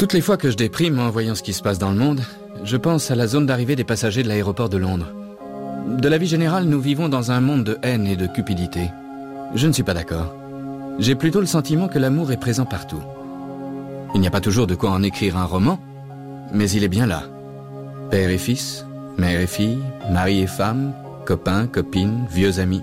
Toutes les fois que je déprime en voyant ce qui se passe dans le monde, je pense à la zone d'arrivée des passagers de l'aéroport de Londres. De la vie générale, nous vivons dans un monde de haine et de cupidité. Je ne suis pas d'accord. J'ai plutôt le sentiment que l'amour est présent partout. Il n'y a pas toujours de quoi en écrire un roman, mais il est bien là. Père et fils, mère et fille, mari et femme, copains, copines, vieux amis.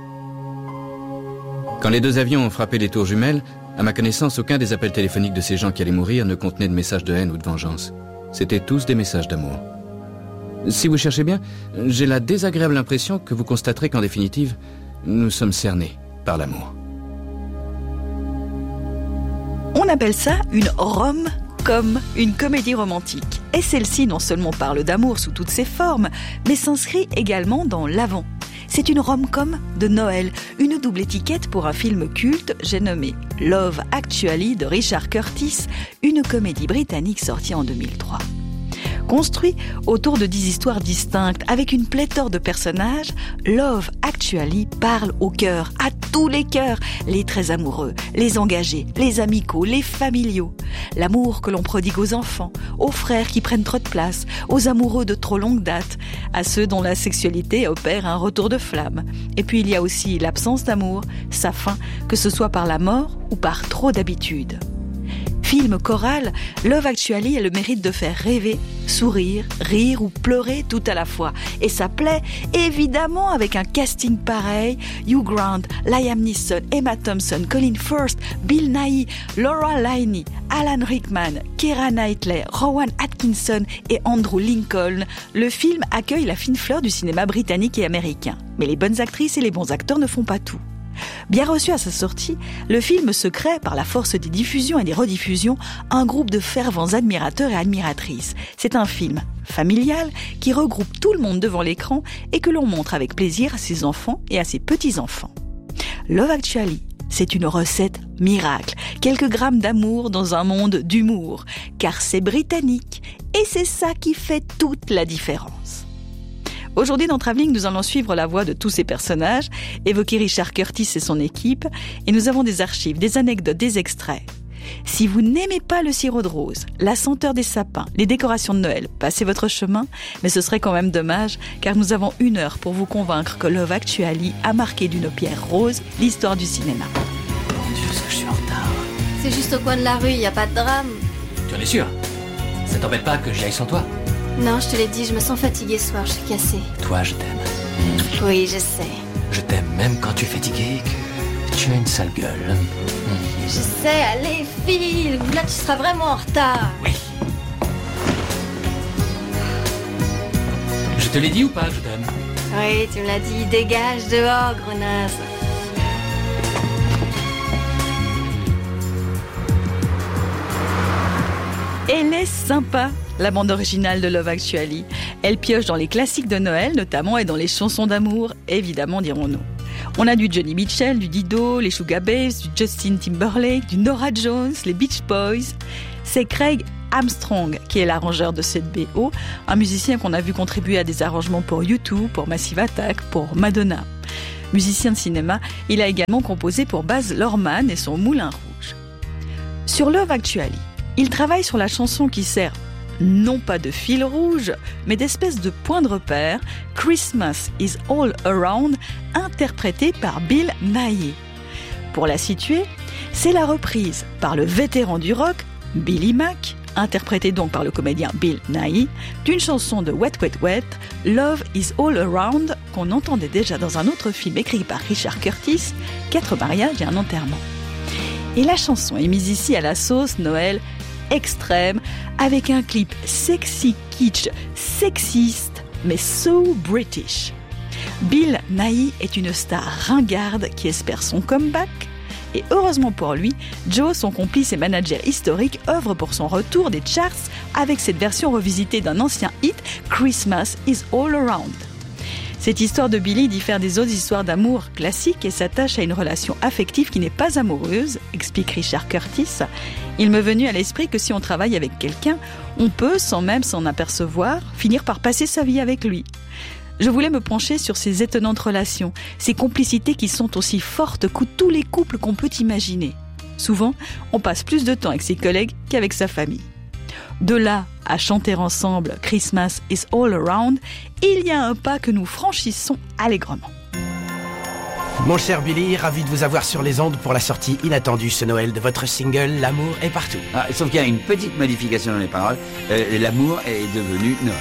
Quand les 2 avions ont frappé les tours jumelles, à ma connaissance, aucun des appels téléphoniques de ces gens qui allaient mourir ne contenait de messages de haine ou de vengeance. C'étaient tous des messages d'amour. Si vous cherchez bien, j'ai la désagréable impression que vous constaterez qu'en définitive, nous sommes cernés par l'amour. On appelle ça une rom-com, une comédie romantique. Et celle-ci non seulement parle d'amour sous toutes ses formes, mais s'inscrit également dans l'avant. C'est une rom-com de Noël, une double étiquette pour un film culte, j'ai nommé Love Actually de Richard Curtis, une comédie britannique sortie en 2003. Construit autour de 10 histoires distinctes avec une pléthore de personnages, Love Actually parle au cœur, à tous les cœurs, les très amoureux, les engagés, les amicaux, les familiaux. L'amour que l'on prodigue aux enfants, aux frères qui prennent trop de place, aux amoureux de trop longue date, à ceux dont la sexualité opère un retour de flamme. Et puis il y a aussi l'absence d'amour, sa fin, que ce soit par la mort ou par trop d'habitude. Film choral, Love Actually a le mérite de faire rêver, sourire, rire ou pleurer tout à la fois. Et ça plaît, évidemment, avec un casting pareil. Hugh Grant, Liam Neeson, Emma Thompson, Colin Firth, Bill Nighy, Laura Linney, Alan Rickman, Keira Knightley, Rowan Atkinson et Andrew Lincoln. Le film accueille la fine fleur du cinéma britannique et américain. Mais les bonnes actrices et les bons acteurs ne font pas tout. Bien reçu à sa sortie, le film se crée, par la force des diffusions et des rediffusions, un groupe de fervents admirateurs et admiratrices. C'est un film familial qui regroupe tout le monde devant l'écran et que l'on montre avec plaisir à ses enfants et à ses petits-enfants. Love Actually, c'est une recette miracle. Quelques grammes d'amour dans un monde d'humour, car c'est britannique et c'est ça qui fait toute la différence. Aujourd'hui, dans Travelling, nous allons suivre la voie de tous ces personnages, évoquer Richard Curtis et son équipe, et nous avons des archives, des anecdotes, des extraits. Si vous n'aimez pas le sirop de rose, la senteur des sapins, les décorations de Noël, passez votre chemin, mais ce serait quand même dommage, car nous avons 1 heure pour vous convaincre que Love Actually a marqué d'une pierre rose l'histoire du cinéma. Mon Dieu, est-ce que je suis en retard? C'est juste au coin de la rue, y a pas de drame. Tu en es sûr? Ça t'embête pas que j'y aille sans toi? Non, je te l'ai dit, je me sens fatiguée ce soir, je suis cassée. Toi, je t'aime. Oui, je sais. Je t'aime même quand tu es fatiguée et que tu as une sale gueule. Je sais, allez, file, là tu seras vraiment en retard. Oui. Je te l'ai dit ou pas, je t'aime? Oui, tu me l'as dit, dégage dehors, grenasse. Elle est sympa, la bande originale de Love Actually. Elle pioche dans les classiques de Noël notamment et dans les chansons d'amour, évidemment dirons-nous. On a du Johnny Mitchell, du Dido, les Sugar Babes, du Justin Timberlake, du Norah Jones, les Beach Boys. C'est Craig Armstrong qui est l'arrangeur de cette BO, un musicien qu'on a vu contribuer à des arrangements pour U2, pour Massive Attack, pour Madonna. Musicien de cinéma, il a également composé pour Baz Luhrmann et son Moulin Rouge. Sur Love Actually, il travaille sur la chanson qui sert non pas de fil rouge, mais d'espèce de point de repère, Christmas is All Around, interprétée par Bill Nighy. Pour la situer, c'est la reprise par le vétéran du rock, Billy Mack, interprété donc par le comédien Bill Nighy, d'une chanson de Wet Wet Wet, Love is All Around, qu'on entendait déjà dans un autre film écrit par Richard Curtis, 4 mariages et un enterrement. Et la chanson est mise ici à la sauce Noël extrême, avec un clip sexy kitsch, sexiste, mais so British. Bill Nighy est une star ringarde qui espère son comeback. Et heureusement pour lui, Joe, son complice et manager historique, œuvre pour son retour des charts avec cette version revisitée d'un ancien hit, Christmas is All Around. Cette histoire de Billy diffère des autres histoires d'amour classiques et s'attache à une relation affective qui n'est pas amoureuse, explique Richard Curtis. Il m'est venu à l'esprit que si on travaille avec quelqu'un, on peut, sans même s'en apercevoir, finir par passer sa vie avec lui. Je voulais me pencher sur ces étonnantes relations, ces complicités qui sont aussi fortes que tous les couples qu'on peut imaginer. Souvent, on passe plus de temps avec ses collègues qu'avec sa famille. De là à chanter ensemble Christmas is all around, il y a un pas que nous franchissons allègrement. Mon cher Billy, ravi de vous avoir sur les ondes pour la sortie inattendue ce Noël de votre single L'amour est partout. Ah, sauf qu'il y a une petite modification dans les paroles. L'amour est devenu Noël.